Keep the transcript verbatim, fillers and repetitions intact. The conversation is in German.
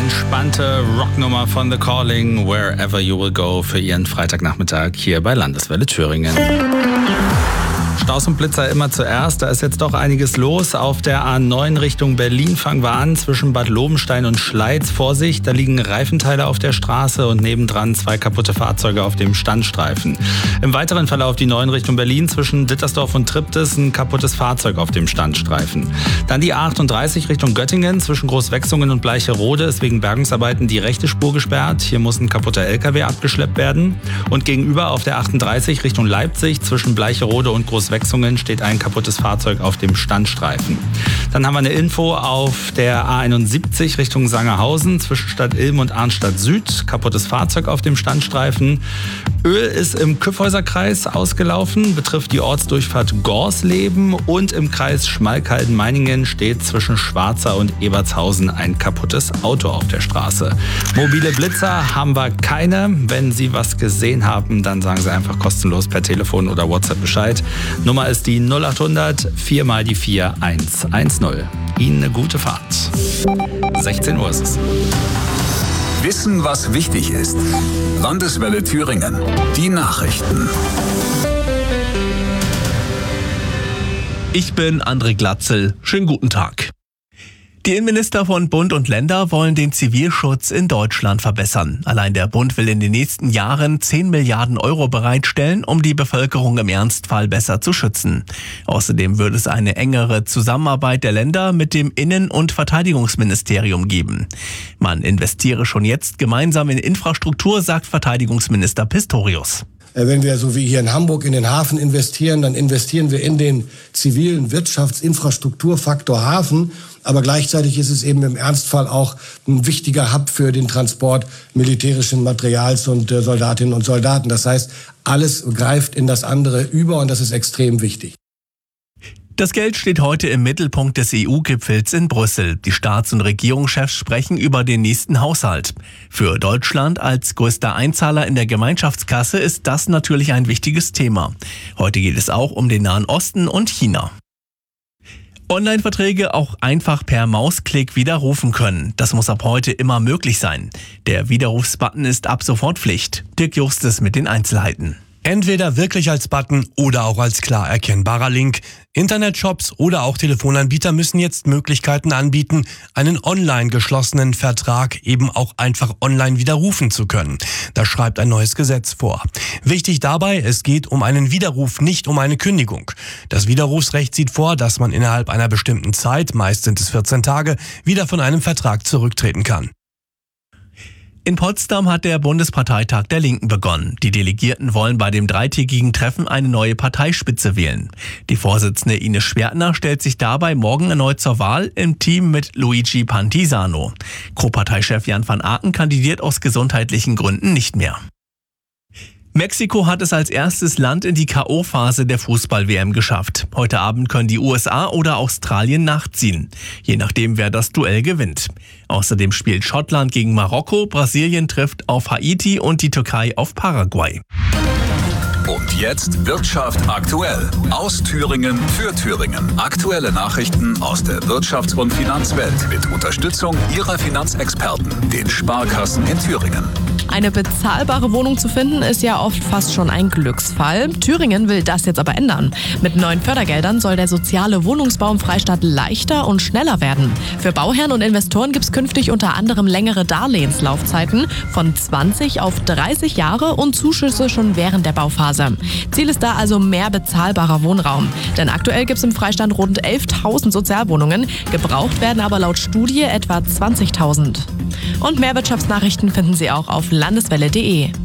entspannte Rocknummer von The Calling, Wherever You Will Go, für Ihren Freitagnachmittag hier bei Landeswelle Thüringen. Staus und Blitzer immer zuerst. Da ist jetzt doch einiges los. Auf der A neun Richtung Berlin fangen wir an, zwischen Bad Lobenstein und Schleiz. Vorsicht, da liegen Reifenteile auf der Straße und nebendran zwei kaputte Fahrzeuge auf dem Standstreifen. Im weiteren Verlauf die neun Richtung Berlin, zwischen Dittersdorf und Triptis ein kaputtes Fahrzeug auf dem Standstreifen. Dann die A achtunddreißig Richtung Göttingen, zwischen Großwechsungen und Bleicherode ist wegen Bergungsarbeiten die rechte Spur gesperrt. Hier muss ein kaputter L K W abgeschleppt werden. Und gegenüber auf der achtunddreißig Richtung Leipzig, zwischen Bleicherode und Großwechsungen steht ein kaputtes Fahrzeug auf dem Standstreifen. Dann haben wir eine Info auf der A einundsiebzig Richtung Sangerhausen, zwischen Stadt Ilm und Arnstadt Süd. Kaputtes Fahrzeug auf dem Standstreifen. Öl ist im Kyffhäuserkreis ausgelaufen, betrifft die Ortsdurchfahrt Gorsleben, und im Kreis Schmalkalden-Meiningen steht zwischen Schwarza und Ebertshausen ein kaputtes Auto auf der Straße. Mobile Blitzer haben wir keine. Wenn Sie was gesehen haben, dann sagen Sie einfach kostenlos per Telefon oder WhatsApp Bescheid. Nummer ist die null achthundert vier mal die vier eins eins null. Ihnen eine gute Fahrt. sechzehn Uhr ist es. Wissen, was wichtig ist. Landeswelle Thüringen. Die Nachrichten. Ich bin André Glatzel. Schönen guten Tag. Die Innenminister von Bund und Länder wollen den Zivilschutz in Deutschland verbessern. Allein der Bund will in den nächsten Jahren zehn Milliarden Euro bereitstellen, um die Bevölkerung im Ernstfall besser zu schützen. Außerdem würde es eine engere Zusammenarbeit der Länder mit dem Innen- und Verteidigungsministerium geben. Man investiere schon jetzt gemeinsam in Infrastruktur, sagt Verteidigungsminister Pistorius. Wenn wir so wie hier in Hamburg in den Hafen investieren, dann investieren wir in den zivilen Wirtschaftsinfrastrukturfaktor Hafen. Aber gleichzeitig ist es eben im Ernstfall auch ein wichtiger Hub für den Transport militärischen Materials und äh, Soldatinnen und Soldaten. Das heißt, alles greift in das andere über, und das ist extrem wichtig. Das Geld steht heute im Mittelpunkt des E U-Gipfels in Brüssel. Die Staats- und Regierungschefs sprechen über den nächsten Haushalt. Für Deutschland als größter Einzahler in der Gemeinschaftskasse ist das natürlich ein wichtiges Thema. Heute geht es auch um den Nahen Osten und China. Online-Verträge auch einfach per Mausklick widerrufen können. Das muss ab heute immer möglich sein. Der Widerrufsbutton ist ab sofort Pflicht. Dirk Justus mit den Einzelheiten. Entweder wirklich als Button oder auch als klar erkennbarer Link. Internetshops oder auch Telefonanbieter müssen jetzt Möglichkeiten anbieten, einen online geschlossenen Vertrag eben auch einfach online widerrufen zu können. Das schreibt ein neues Gesetz vor. Wichtig dabei, es geht um einen Widerruf, nicht um eine Kündigung. Das Widerrufsrecht sieht vor, dass man innerhalb einer bestimmten Zeit, meist sind es vierzehn Tage, wieder von einem Vertrag zurücktreten kann. In Potsdam hat der Bundesparteitag der Linken begonnen. Die Delegierten wollen bei dem dreitägigen Treffen eine neue Parteispitze wählen. Die Vorsitzende Ines Schwertner stellt sich dabei morgen erneut zur Wahl im Team mit Luigi Pantisano. Co-Parteichef Jan van Aken kandidiert aus gesundheitlichen Gründen nicht mehr. Mexiko hat es als erstes Land in die K O-Phase der Fußball-W M geschafft. Heute Abend können die U S A oder Australien nachziehen, je nachdem, wer das Duell gewinnt. Außerdem spielt Schottland gegen Marokko, Brasilien trifft auf Haiti und die Türkei auf Paraguay. Und jetzt Wirtschaft aktuell. Aus Thüringen für Thüringen. Aktuelle Nachrichten aus der Wirtschafts- und Finanzwelt mit Unterstützung Ihrer Finanzexperten, den Sparkassen in Thüringen. Eine bezahlbare Wohnung zu finden, ist ja oft fast schon ein Glücksfall. Thüringen will das jetzt aber ändern. Mit neuen Fördergeldern soll der soziale Wohnungsbau im Freistaat leichter und schneller werden. Für Bauherren und Investoren gibt es künftig unter anderem längere Darlehenslaufzeiten von zwanzig auf dreißig Jahre und Zuschüsse schon während der Bauphase. Ziel ist da also mehr bezahlbarer Wohnraum. Denn aktuell gibt es im Freistaat rund elftausend Sozialwohnungen. Gebraucht werden aber laut Studie etwa zwanzigtausend. Und mehr Wirtschaftsnachrichten finden Sie auch auf landeswelle punkt de.